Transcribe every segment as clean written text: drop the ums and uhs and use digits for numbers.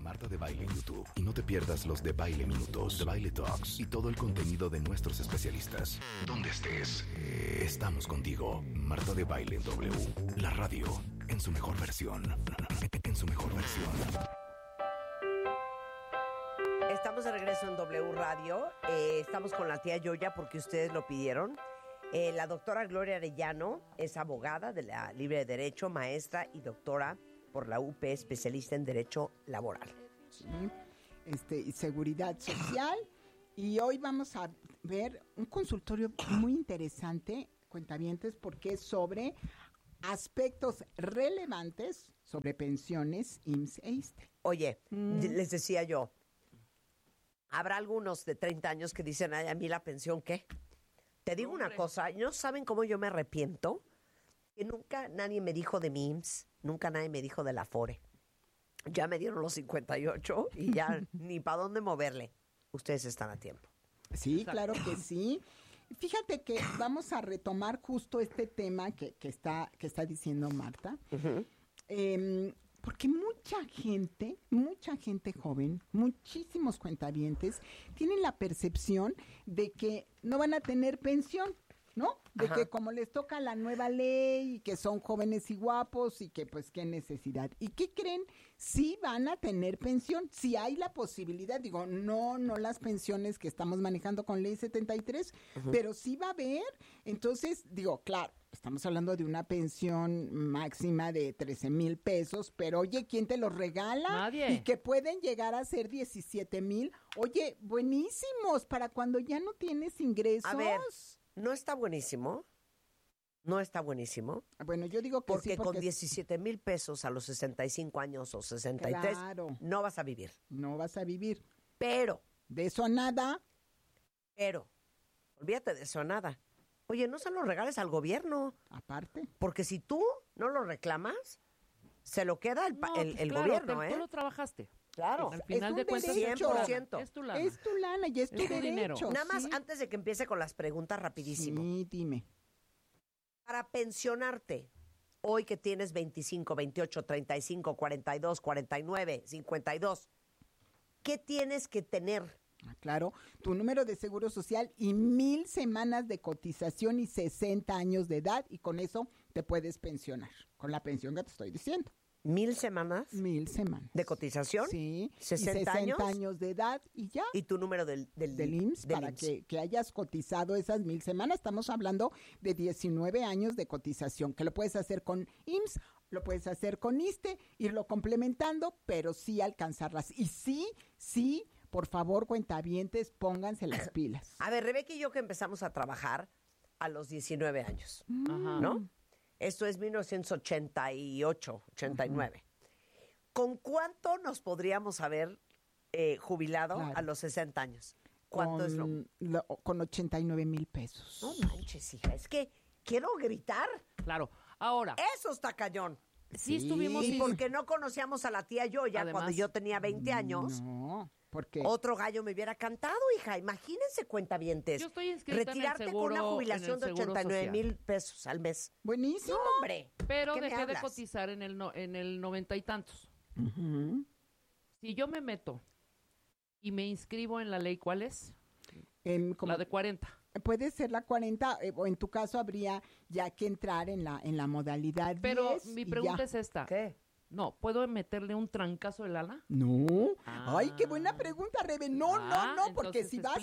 Marta de Baile en YouTube y no te pierdas los de Baile Minutos, de Baile Talks y todo el contenido de nuestros especialistas. Donde estés, estamos contigo. Marta de Baile en W, la radio en su mejor versión. En su mejor versión. Estamos de regreso en W Radio. Estamos con la tía Yoya porque ustedes lo pidieron. La doctora Gloria Arellano es abogada de la Libre de Derecho, maestra y doctora por la UP, especialista en Derecho Laboral. Sí, y Seguridad Social. Y hoy vamos a ver un consultorio muy interesante, cuentavientes, porque es sobre aspectos relevantes sobre pensiones, IMSS e ISSSTE. Oye, les decía yo, habrá algunos de 30 años que dicen, ay, a mí la pensión, ¿qué? Te digo una cosa, ¿no saben cómo yo me arrepiento? Que nunca nadie me dijo de mi IMSS, nunca nadie me dijo de la Afore. Ya me dieron los 58 y ya ni para dónde moverle. Ustedes están a tiempo. Sí, claro que sí. Fíjate que vamos a retomar justo este tema que está diciendo Marta. Uh-huh. Porque mucha gente joven, muchísimos cuentavientes, tienen la percepción de que no van a tener pensión, ¿no? De Ajá. que como les toca la nueva ley y que son jóvenes y guapos y que pues qué necesidad. ¿Y qué creen? Sí van a tener pensión, sí hay la posibilidad, digo, no las pensiones que estamos manejando con Ley 73, uh-huh. pero sí va a haber. Entonces, digo, claro, estamos hablando de una pensión máxima de 13,000 pesos, pero oye, ¿quién te los regala? Nadie. Y que pueden llegar a ser 17,000. Oye, buenísimos, para cuando ya no tienes ingresos. A ver, ¿no está buenísimo? ¿No está buenísimo? Bueno, yo digo que porque sí. Porque con 17,000 pesos a los 65 años o 63, claro, no vas a vivir. No vas a vivir. Pero. De eso nada. Pero, olvídate de eso nada. Oye, no se lo regales al gobierno. Aparte. Porque si tú no lo reclamas, se lo queda el claro, gobierno, tú lo trabajaste. Claro. Al final de cuentas, 100%. Es tu lana. Es tu lana y es tu derecho. Dinero. Nada más, sí. antes de que empiece con las preguntas, rapidísimo. Sí, dime. Para pensionarte, hoy que tienes 25, 28, 35, 42, 49, 52, ¿qué tienes que tener? Claro, tu número de seguro social y 1,000 semanas de cotización y 60 años de edad, y con eso te puedes pensionar, con la pensión que te estoy diciendo. 1,000 semanas. 1,000 semanas. ¿De cotización? Sí. 60 años de edad y ya. ¿Y tu número del IMSS? Para IMSS. que hayas cotizado esas 1,000 semanas. Estamos hablando de 19 años de cotización, que lo puedes hacer con IMSS, lo puedes hacer con ISSSTE, irlo complementando, pero sí alcanzarlas. Y sí, por favor, cuentavientes, pónganse las pilas. A ver, Rebeca y yo que empezamos a trabajar a los 19 años, ¿no? Esto es 1988, 89. Uh-huh. ¿Con cuánto nos podríamos haber jubilado a los 60 años? ¿Cuánto es con 89,000 pesos. No manches, hija, es que quiero gritar. Claro, ahora. Eso está cañón. Sí estuvimos. Y porque no conocíamos a la tía Yoya. Además, cuando yo tenía 20 años. No. Porque otro gallo me hubiera cantado, hija. Imagínense, cuentavientes. Yo estoy inscrita retirarte en el seguro, con una jubilación de 89,000 pesos al mes. Buenísimo. No, hombre. Pero dejé de cotizar en el 90 y tantos. Uh-huh. Si yo me meto y me inscribo en la ley, ¿cuál es? La de 40. Puede ser la 40, o en tu caso habría ya que entrar en la modalidad 10. Pero mi pregunta es esta. ¿Qué? No, ¿puedo meterle un trancazo de lana? No. Ay, qué buena pregunta, Rebe. No, porque si vas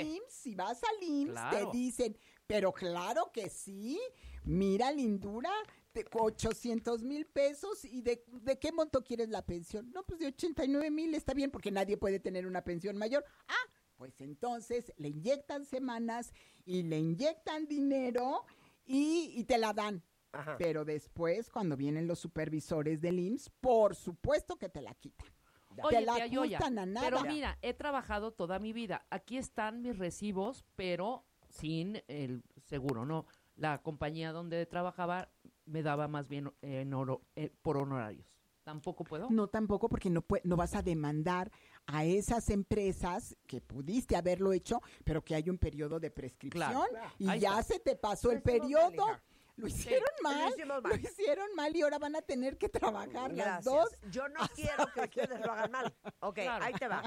al IMSS, claro, te dicen, pero claro que sí. Mira, lindura, 800,000 pesos. ¿Y de qué monto quieres la pensión? No, pues de 89,000 está bien, porque nadie puede tener una pensión mayor. Pues entonces le inyectan semanas y le inyectan dinero y te la dan. Ajá. Pero después, cuando vienen los supervisores del IMSS, por supuesto que te la quitan. Oye, te la ajustan a nada. Pero mira, he trabajado toda mi vida. Aquí están mis recibos, pero sin el seguro, ¿no? La compañía donde trabajaba me daba más bien por honorarios. ¿Tampoco puedo? No, tampoco, porque no vas a demandar a esas empresas que pudiste haberlo hecho, pero que hay un periodo de prescripción, claro. Y ahí ya está. Se te pasó el periodo. Lo hicieron mal. hicimos mal. Lo hicieron mal y ahora van a tener que trabajar las Gracias. dos. Yo no quiero que ustedes lo hagan mal. Ok, Claro. ahí te va.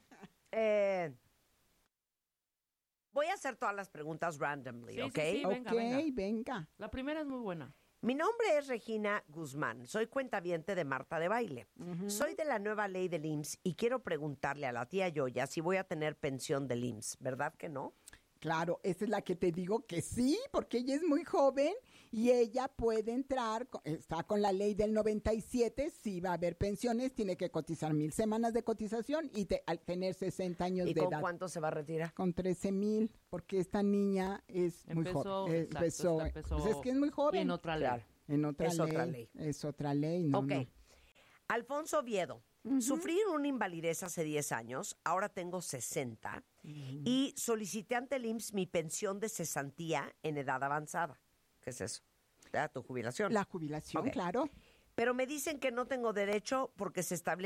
Voy a hacer todas las preguntas randomly, Sí, ¿ok? sí, sí. Venga, ok, venga. venga. La primera es muy buena. Mi nombre es Regina Guzmán. Soy cuentaviente de Marta de Baile. Soy de la nueva ley del IMSS y quiero preguntarle a la tía Yoya si voy a tener pensión del IMSS. ¿Verdad que no? Claro, esa es la que te digo que sí, porque ella es muy joven y ella puede entrar, está con la ley del 97, sí va a haber pensiones, tiene que cotizar 1,000 semanas de cotización y al tener 60 años ¿Y de con edad. cuánto se va a retirar? Con 13,000, porque esta niña es muy joven. Empezó, Pues es que es muy joven. y en otra ley. Claro. En otra Es ley. otra ley. Es otra ley, no, Ok. no. Alfonso Oviedo. Sufrí una invalidez hace 10 años, ahora tengo 60 y solicité ante el IMSS mi pensión de cesantía en edad avanzada. ¿Qué es eso? Tu jubilación. La jubilación, Ok. claro. Pero me dicen que no tengo derecho porque se establece